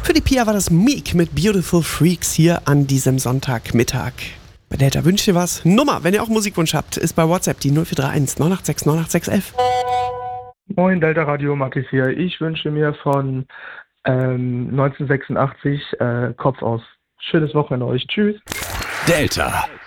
Für die Pia war das Meek mit Beautiful Freaks hier an diesem Sonntagmittag. Bei Delta wünscht ihr was? Nummer, wenn ihr auch Musikwunsch habt, ist bei WhatsApp die 0431 986 98611. Moin, Delta Radio, Mathis hier. Ich wünsche mir von 1986 Kopf aus. Schönes Wochenende euch. Tschüss. Delta.